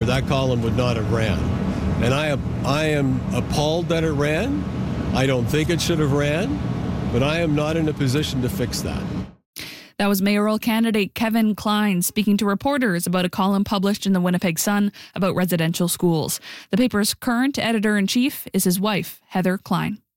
that column would not have ran. And I am appalled that it ran. I don't think it should have ran, but I am not in a position to fix that. That was mayoral candidate Kevin Klein speaking to reporters about a column published in the Winnipeg Sun about residential schools. The paper's current editor-in-chief is his wife, Heather Klein.